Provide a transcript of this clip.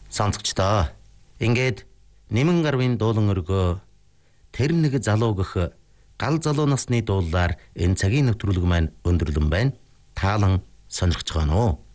Сонсогчдоо ингээд нэмэн гарвын дуулан өргөө тэр нэг залуу гэх гал залуу насны дуулаар энэ цагийн нэвтрүүлэг маань өндөрлөн байна. Таалан сонирхож байгаа нөө.